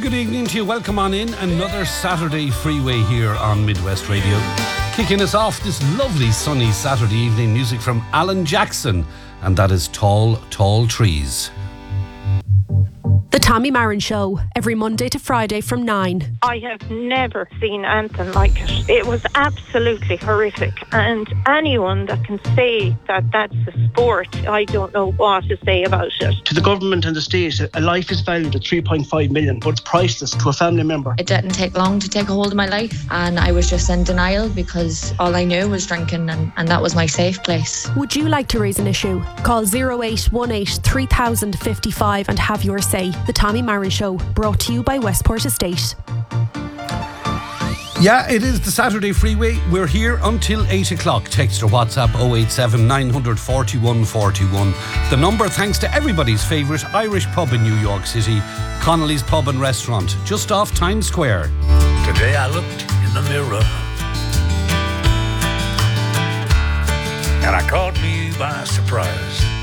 good evening to you. Welcome on in. Another Saturday Freeway here on Midwest Radio. Kicking us off this lovely sunny Saturday evening, music from Alan Jackson, and that is Tall, Tall Trees. The Tommy Marin Show, every Monday to Friday from 9. I have never seen anything like it. It was absolutely horrific. And anyone that can say that that's a sport, I don't know what to say about it. To the government and the state, a life is valued at 3.5 million, but it's priceless to a family member. It didn't take long to take a hold of my life, and I was just in denial because all I knew was drinking, and that was my safe place. Would you like to raise an issue? Call 0818 3055 and have your say. The Tommy Marin Show, brought to you by Westport Estate. Yeah, it is the Saturday Freeway. We're here until 8 o'clock. Text or WhatsApp 087 941 41. The number, thanks to everybody's favourite Irish pub in New York City, Connolly's Pub and Restaurant, just off Times Square. Today I looked in the mirror and I caught me by surprise.